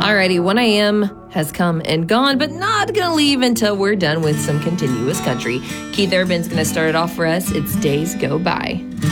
Alrighty, 1 a.m. has come and gone, but not going to leave until we're done with some continuous country. Keith Urban's going to start it off for us. It's Days Go By.